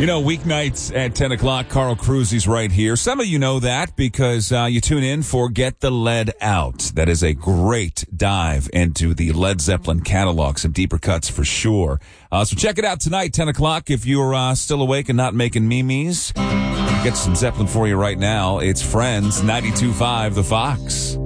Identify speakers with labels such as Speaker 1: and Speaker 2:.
Speaker 1: Weeknights at 10 o'clock, Carl Cruzy's right here. Some of you know that because you tune in for Get the Lead Out. That is a great dive into the Led Zeppelin catalog. Some deeper cuts for sure. So check it out tonight, 10 o'clock. If you're still awake and not making memes, get some Zeppelin for you right now. It's Friends, 92.5 The Fox.